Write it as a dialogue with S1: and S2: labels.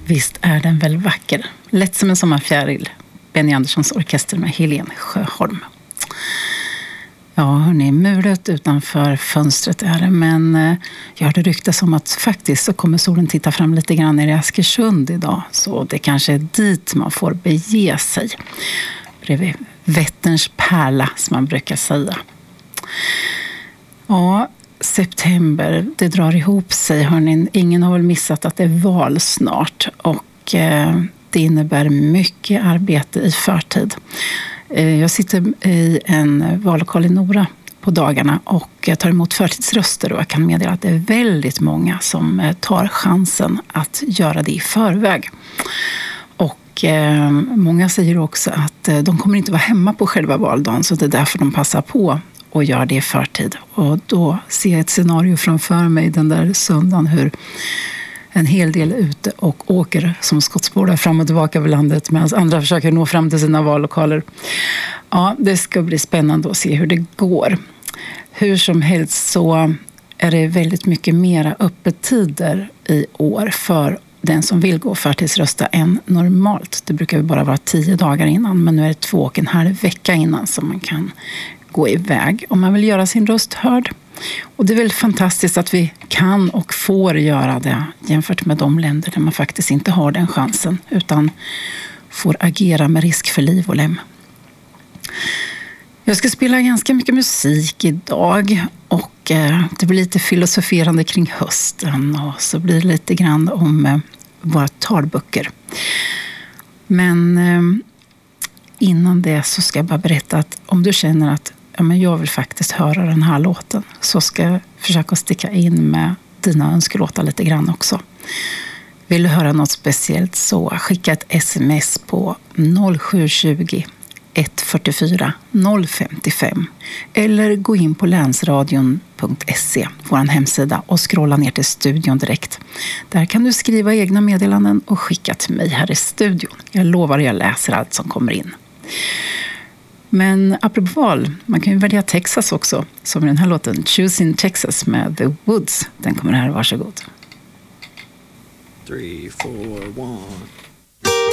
S1: Visst är den väl vacker. Lätt som en sommarfjäril. Benny Anderssons orkester med Helene Sjöholm. Ja, hörni, muret utanför fönstret är det. Men jag hörde ryktas om att faktiskt så kommer solen titta fram lite grann nere i Askersund idag. Så det kanske är dit man får bege sig. Bredvid Vätterns pärla, som man brukar säga. Ja, september, det drar ihop sig. Hörni, ingen har väl missat att det är val snart. Och det innebär mycket arbete i förtid. Jag sitter i en vallokal i Nora på dagarna och tar emot förtidsröster, och jag kan meddela att det är väldigt många som tar chansen att göra det i förväg. Och många säger också att de kommer inte vara hemma på själva valdagen, så det är därför de passar på och gör det i förtid. Och då ser jag ett scenario framför mig den där söndagen hur en hel del ute och åker som skottspårar fram och tillbaka över landet medan andra försöker nå fram till sina vallokaler. Ja, det ska bli spännande att se hur det går. Hur som helst så är det väldigt mycket mera öppettider i år för den som vill gå förtidsrösta än normalt. Det brukar ju bara vara 10 dagar innan, men nu är det 2,5 vecka innan som man kan gå iväg om man vill göra sin röst hörd. Och det är väl fantastiskt att vi kan och får göra det jämfört med de länder där man faktiskt inte har den chansen utan får agera med risk för liv och lem. Jag ska spela ganska mycket musik idag och det blir lite filosoferande kring hösten och så blir det lite grann om våra talböcker. Men innan det så ska jag bara berätta att om du känner att men jag vill faktiskt höra den här låten, så ska jag försöka sticka in med dina önskelåtar lite grann också. Vill du höra något speciellt så skicka ett sms på 0720 144 055 eller gå in på länsradion.se, vår hemsida, och scrolla ner till studion direkt. Där kan du skriva egna meddelanden och skicka till mig här i studion. Jag lovar att jag läser allt som kommer in. Men apropå val, man kan ju välja Texas också, som i den här låten Choosing Texas med The Woods. Den kommer här, varsågod.
S2: 3, 4, 1